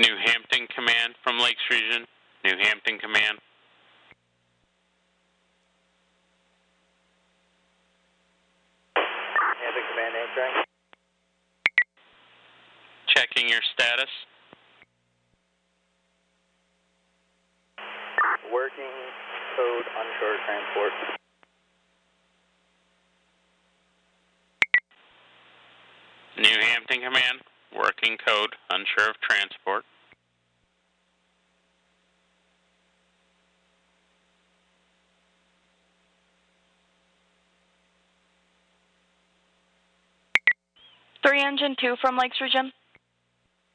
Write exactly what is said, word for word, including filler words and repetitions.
New Hampton Command from Lakes Region. New Hampton Command. Hampton Command answering. Checking your status. Working code onshore transport. New Hampton Command, working code, unsure of transport. three Engine two from Lakes Region.